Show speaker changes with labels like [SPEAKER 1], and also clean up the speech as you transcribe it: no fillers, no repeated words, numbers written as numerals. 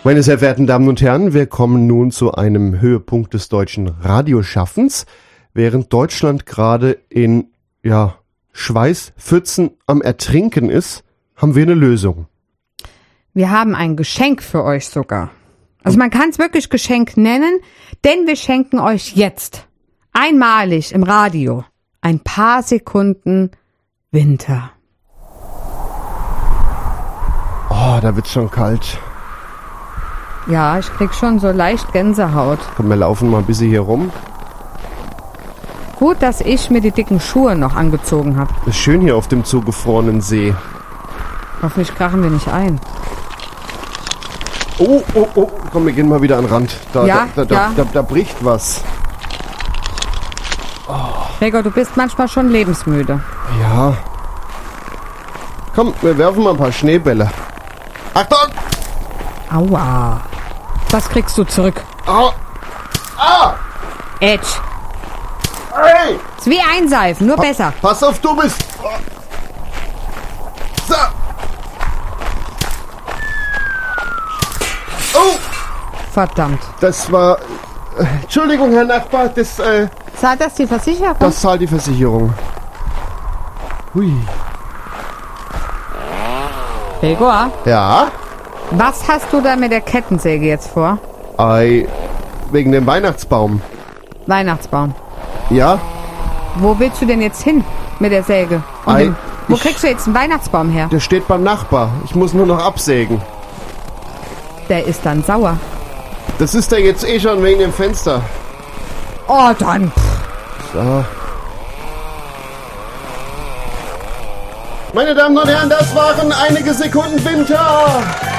[SPEAKER 1] Meine sehr verehrten Damen und Herren, wir kommen nun zu einem Höhepunkt des deutschen Radioschaffens. Während Deutschland gerade in, Schweißpfützen am Ertrinken ist, haben wir eine Lösung.
[SPEAKER 2] Wir haben ein Geschenk für euch sogar. Also man kann es wirklich Geschenk nennen, denn wir schenken euch jetzt einmalig im Radio ein paar Sekunden Winter.
[SPEAKER 1] Oh, da wird's schon kalt.
[SPEAKER 2] Ja, ich krieg schon so leicht Gänsehaut.
[SPEAKER 1] Komm, wir laufen mal ein bisschen hier rum.
[SPEAKER 2] Gut, dass ich mir die dicken Schuhe noch angezogen habe.
[SPEAKER 1] Ist schön hier auf dem zugefrorenen See.
[SPEAKER 2] Hoffentlich krachen wir nicht ein.
[SPEAKER 1] Oh, komm, wir gehen mal wieder an den Rand. Da bricht was.
[SPEAKER 2] Gregor, du bist manchmal schon lebensmüde.
[SPEAKER 1] Ja. Komm, wir werfen mal ein paar Schneebälle. Achtung!
[SPEAKER 2] Aua. Was kriegst du zurück?
[SPEAKER 1] Au! Ah!
[SPEAKER 2] Edge.
[SPEAKER 1] Hey!
[SPEAKER 2] Ist wie einseifen, nur besser.
[SPEAKER 1] Pass auf, du bist... So! Oh!
[SPEAKER 2] Verdammt.
[SPEAKER 1] Das war... Entschuldigung, Herr Nachbar, das
[SPEAKER 2] Zahlt das die Versicherung?
[SPEAKER 1] das zahlt die Versicherung. Hui.
[SPEAKER 2] Gregor,
[SPEAKER 1] Ja?
[SPEAKER 2] was hast du da mit der Kettensäge jetzt vor?
[SPEAKER 1] Wegen dem Weihnachtsbaum.
[SPEAKER 2] Weihnachtsbaum.
[SPEAKER 1] Ja?
[SPEAKER 2] Wo willst du denn jetzt hin mit der Säge? Wo kriegst du jetzt einen Weihnachtsbaum her?
[SPEAKER 1] Der steht beim Nachbar. Ich muss nur noch absägen.
[SPEAKER 2] Der ist dann sauer.
[SPEAKER 1] Das ist der jetzt eh schon wegen dem Fenster.
[SPEAKER 2] Oh, dann.
[SPEAKER 1] So. Meine Damen und Herren, das waren einige Sekunden Winter.